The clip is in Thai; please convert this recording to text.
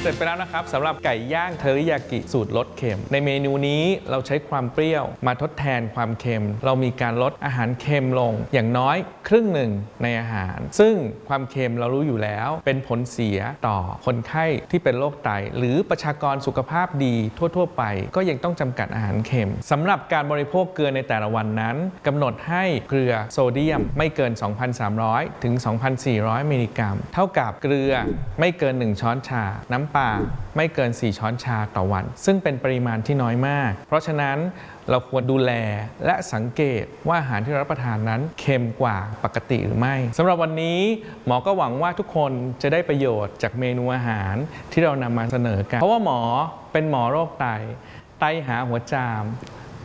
เสร็จไปแล้วนะครับสำหรับไก่ย่างเทอริยากิสูตรลดเค็มในเมนูนี้เราใช้ความเปรี้ยวมาทดแทนความเค็มเรามีการลดอาหารเค็มลงอย่างน้อยครึ่งหนึ่งในอาหารซึ่งความเค็มเรารู้อยู่แล้วเป็นผลเสียต่อคนไข้ที่เป็นโรคไตหรือประชากรสุขภาพดีทั่วๆไปก็ยังต้องจำกัดอาหารเค็มสำหรับการบริโภคเกลือในแต่ละวันนั้นกำหนดให้เกลือโซเดียมไม่เกิน 2,300 ถึง 2,400 มิลลิกรัมเท่ากับเกลือไม่เกิน1ช้อนชาน้ำปลาไม่เกิน4ช้อนชาต่อวันซึ่งเป็นปริมาณที่น้อยมากเพราะฉะนั้นเราควรดูแลและสังเกตว่าอาหารที่รับประทานนั้นเค็มกว่าปกติหรือไม่สำหรับวันนี้หมอก็หวังว่าทุกคนจะได้ประโยชน์จากเมนูอาหารที่เรานำมาเสนอกันเพราะว่าหมอเป็นหมอโรคไตหาหัวจาม